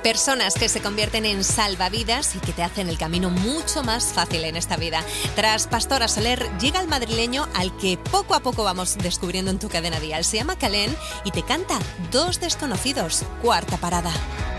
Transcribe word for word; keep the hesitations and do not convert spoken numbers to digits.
Personas que se convierten en salvavidas y que te hacen el camino mucho más fácil en esta vida. Tras Pastora Soler llega el madrileño al que poco a poco vamos descubriendo en tu cadena dial. Se llama Calén y te canta Dos desconocidos, cuarta parada.